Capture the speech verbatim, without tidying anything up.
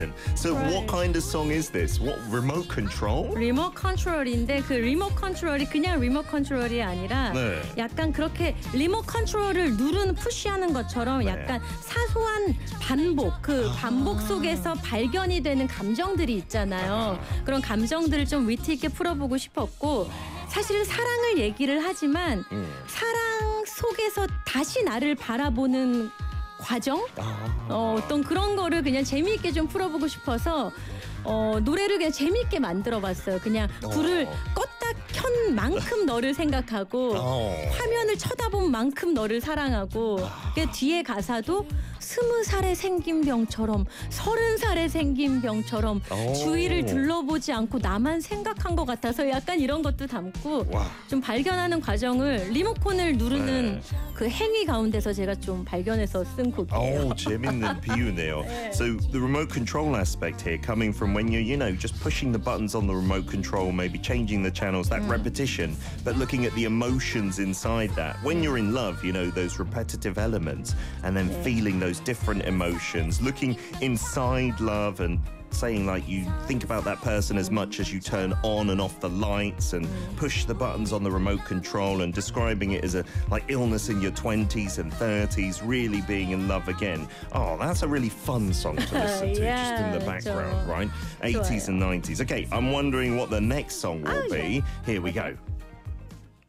So Right. what kind of song is this? What remote control? 리모트 컨트롤인데 그 리모트 컨트롤이 그냥 리모트 컨트롤이 아니라 네. 약간 그렇게 리모트 컨트롤을 누르는 푸시하는 것처럼 네. 약간 사소한 반복 그 반복 속에서 발견이 되는 감정들이 있잖아요. 그런 감정들을 좀 위트 있게 풀어보고 싶었고 사실은 사랑을 얘기를 하지만 음. 사랑 속에서 다시 나를 바라보는 과정? 아. 어, 어떤 그런 거를 그냥 재미있게 좀 풀어보고 싶어서 어, 노래를 그냥 재미있게 만들어봤어요. 그냥 불을 어. 껐다 켠 만큼 너를 생각하고 어. 화면을 쳐다본 만큼 너를 사랑하고 그 뒤에 가사도 스무 살에 생긴 병처럼 서른 살에 생긴 병처럼 오. 주위를 둘러보지 않고 나만 생각한 것 같아서 약간 이런 것도 담고 와. 좀 발견하는 과정을 리모컨을 누르는 네. 그 행위 가운데서 제가 좀 발견해서 쓴 곡이에요. Oh, 재밌는 비유네요. So the remote control aspect here coming from when you're, you know, just pushing the buttons on the remote control, maybe changing the channels, that repetition, but looking at the emotions inside that. When you're in love, you know, those repetitive elements and then feeling those different emotions, looking inside love and saying like you think about that person as much as you turn on and off the lights and push the buttons on the remote control and describing it as a like illness in your twenties and thirties, really being in love again. Oh, that's a really fun song to listen to just in the Yeah, background, 좋아. right? eighties and nineties. Okay, I'm wondering what the next song will Oh, be. Here we go.